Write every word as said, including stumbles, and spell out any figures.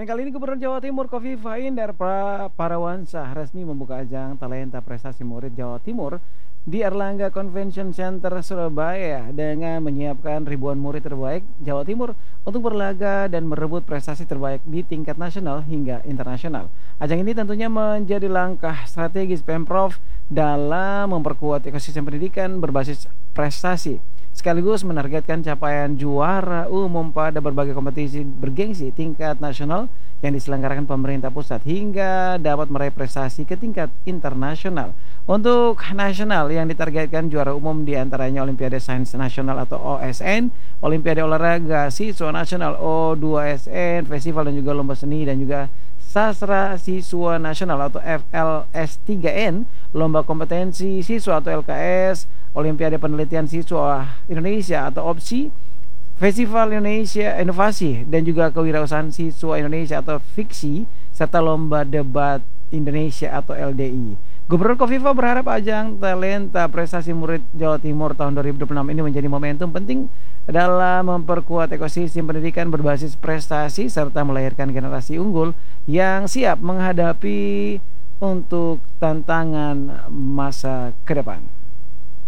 Dan kali ini Gubernur Jawa Timur Khofifah Indar Pra- Parawansa resmi membuka ajang talenta prestasi murid Jawa Timur di Erlangga Convention Center Surabaya dengan menyiapkan ribuan murid terbaik Jawa Timur untuk berlaga dan merebut prestasi terbaik di tingkat nasional hingga internasional. Ajang ini tentunya menjadi langkah strategis Pemprov dalam memperkuat ekosistem pendidikan berbasis prestasi, sekaligus menargetkan capaian juara umum pada berbagai kompetisi bergengsi tingkat nasional yang diselenggarakan pemerintah pusat hingga dapat meraih prestasi ke tingkat internasional. Untuk nasional yang ditargetkan juara umum diantaranya Olimpiade Sains Nasional atau O S N, Olimpiade Olahraga Siswa Nasional O dua S N, Festival dan juga Lomba Seni dan juga Sastra Siswa Nasional atau F L S tiga N, Lomba Kompetensi Siswa atau L K S, Olimpiade Penelitian Siswa Indonesia atau O P S I, Festival Indonesia Inovasi dan juga Kewirausahaan Siswa Indonesia atau Fiksi, serta Lomba Debat Indonesia atau L D I. Gubernur Khofifah berharap ajang talenta prestasi murid Jawa Timur tahun dua ribu dua puluh enam ini menjadi momentum penting dalam memperkuat ekosistem pendidikan berbasis prestasi serta melahirkan generasi unggul yang siap menghadapi untuk tantangan masa ke depan.